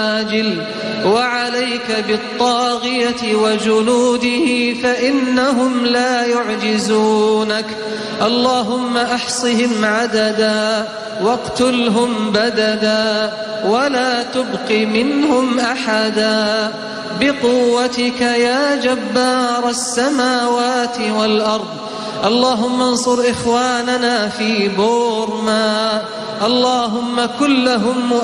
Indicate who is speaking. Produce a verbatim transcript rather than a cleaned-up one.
Speaker 1: عاجل وعليك بالطاغية وجنوده فإنهم لا يعجزونك. اللهم أحصهم عددا واقتلهم بددا ولا تبق منهم أحدا بقوتك يا جبار السماوات والأرض. اللهم انصر إخواننا في بورما، اللهم كن لهم